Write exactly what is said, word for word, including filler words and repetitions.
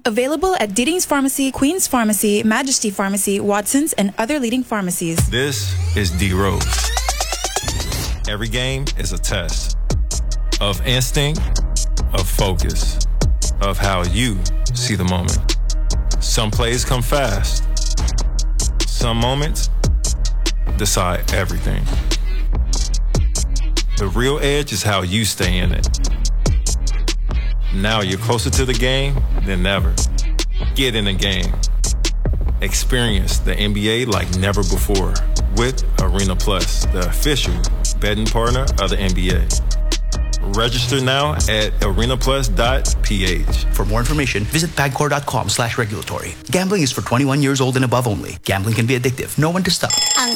Available at Deeding's Pharmacy, Queen's Pharmacy, Majesty Pharmacy, Watson's, and other leading pharmacies. This is D Rose. Every game is a test of instinct, of focus, of how you see the moment. Some plays come fast. Some moments decide everything. The real edge is how you stay in it. Now you're closer to the game than ever. Get in the game. Experience the N B A like never before with Arena Plus, the official betting partner of the N B A. Register now at arena plus dot p h. For more information, visit pagcor.com slash regulatory. Gambling is for twenty-one years old and above only. Gambling can be addictive. Know when to stop. Ang